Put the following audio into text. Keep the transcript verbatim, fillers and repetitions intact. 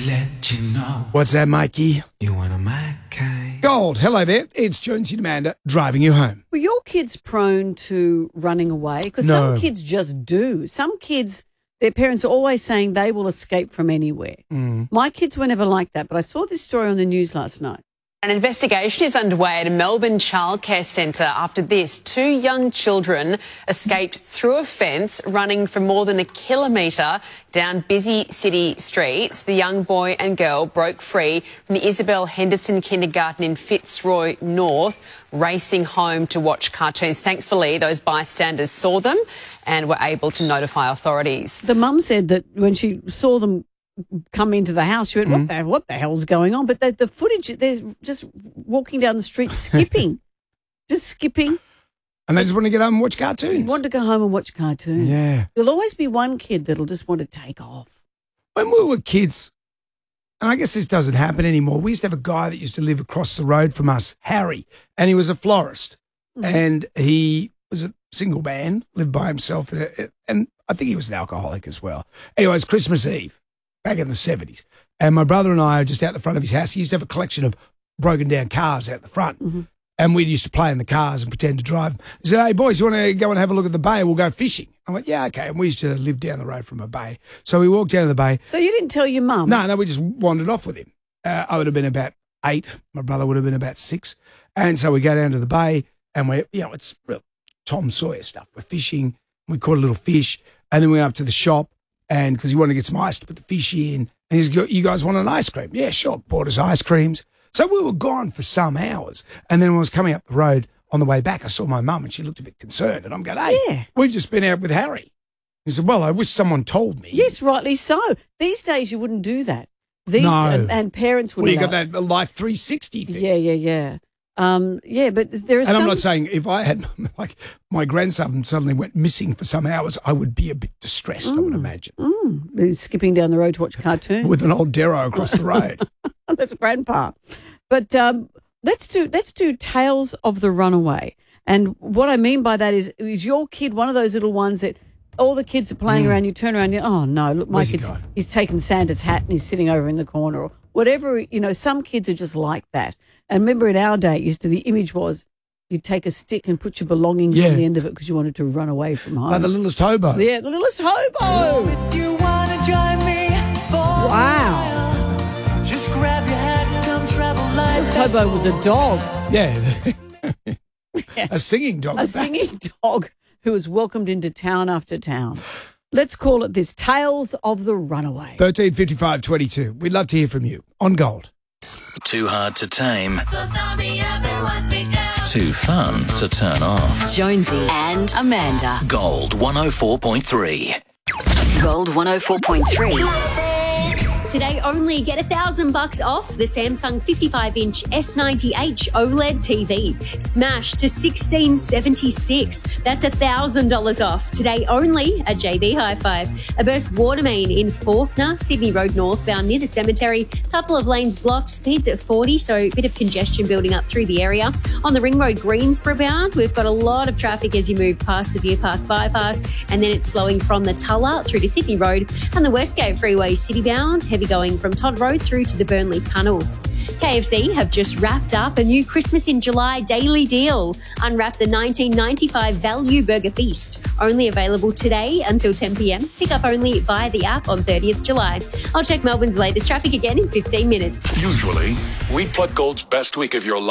to let you know. What's that, Mikey? You one of my kind. Gold, hello there. It's Jonesy and Amanda driving you home. Were your kids prone to running away? Because No. some kids just do. Some kids, their parents are always saying they will escape from anywhere. Mm. My kids were never like that, but I saw this story on the news last night. An investigation is underway at a Melbourne childcare centre after this. Two young children escaped through a fence running for more than a kilometre down busy city streets. The young boy and girl broke free from the Isabel Henderson Kindergarten in Fitzroy North, racing home to watch cartoons. Thankfully, those bystanders saw them and were able to notify authorities. The mum said that when she saw them come into the house, she went, what the what the hell's going on? But the, the footage, they're just walking down the street skipping, just skipping. And they just want to get home and watch cartoons. Want to go home and watch cartoons. Yeah. There'll always be one kid that'll just want to take off. When we were kids, and I guess this doesn't happen anymore, we used to have a guy that used to live across the road from us, Harry, and he was a florist. Mm-hmm. And he was a single man, lived by himself, and, and I think he was an alcoholic as well. Anyway, it's Christmas Eve. Back in the seventies. And my brother and I are just out the front of his house. He used to have a collection of broken down cars out the front. Mm-hmm. And we used to play in the cars and pretend to drive them. He said, hey, boys, you want to go and have a look at the bay? We'll go fishing. I went, yeah, okay. And we used to live down the road from a bay. So we walked down to the bay. So you didn't tell your mum? No, no, we just wandered off with him. Uh, I would have been about eight. My brother would have been about six. And so we go down to the bay and we, you know, it's real Tom Sawyer stuff. We're fishing. We caught a little fish. And then we went up to the shop and because he wanted to get some ice to put the fish in. And he's go, you guys want an ice cream? Yeah, sure. Bought us ice creams. So we were gone for some hours. And then when I was coming up the road on the way back, I saw my mum and she looked a bit concerned. And I'm going, hey, Yeah. we've just been out with Harry. He said, well, I wish someone told me. Yes, rightly so. These days you wouldn't do that. These No. and, and parents Well, wouldn't. you got that Life three sixty thing. Yeah, yeah, yeah. Um, yeah, but there are And some. I'm not saying if I had, like, my grandson suddenly went missing for some hours, I would be a bit distressed, I would imagine. Mm, skipping down the road to watch cartoons. With an old Darrow across the road. That's grandpa. But um, let's do let's do Tales of the Runaway. And what I mean by that is, is your kid one of those little ones that all the kids are playing around, you turn around, you oh no, look, my Where's he kid's gone? he's taken Santa's hat and he's sitting over in the corner or whatever. You know, some kids are just like that. And remember in our day, it used to the image was you'd take a stick and put your belongings Yeah. on the end of it because you wanted to run away from home. Like the littlest hobo. yeah, the littlest hobo. If you wanna join me for Wow. just grab your hat and come travel like This hobo was a dog. Yeah. A singing dog. A at that. singing dog who was welcomed into town after town. Let's call it this, Tales of the Runaway. thirteen fifty-five twenty-two. We'd love to hear from you on Gold. Too hard to tame, So start me up and watch me go. too fun to turn off. Jonesy and Amanda. Gold one oh four point three. Gold one oh four point three. Today only, get a thousand bucks off the Samsung fifty-five inch S ninety H OLED T V. Smash to sixteen seventy-six. That's a thousand dollars off. Today only at J B Hi-Fi. A burst water main in Fawkner, Sydney Road northbound near the cemetery. Couple of lanes blocked, speeds at forty, so a bit of congestion building up through the area. On the Ring Road Greensboro bound, we've got a lot of traffic as you move past the Deer Park bypass, and then it's slowing from the Tulla through to Sydney Road and the Westgate Freeway city bound. Heavy going from Todd Road through to the Burnley Tunnel. K F C have just wrapped up a new Christmas in July daily deal. Unwrap the nineteen ninety-five Value Burger Feast. Only available today until ten p.m. Pick up only via the app on thirtieth July. I'll check Melbourne's latest traffic again in fifteen minutes. Usually, we plug Gold's best week of your life.